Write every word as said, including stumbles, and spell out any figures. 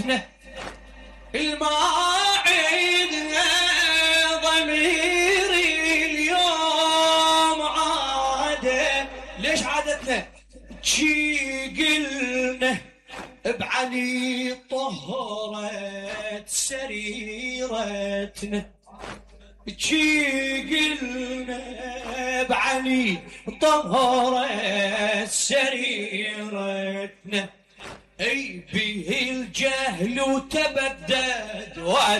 عادتنا الماعدنا ضميري اليوم عاده. ليش عادتنا؟ شي قلنا بعلي طهرت سريرتنا، شي قلنا بعلي طهرت سريرتنا. اي به الجهل وتبدد